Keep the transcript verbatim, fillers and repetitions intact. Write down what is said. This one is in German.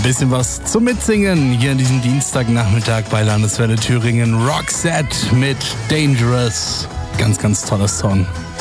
Bisschen was zum Mitsingen hier an diesem Dienstagnachmittag bei Landeswelle Thüringen. Roxette mit Dangerous. Ganz, ganz toller Song.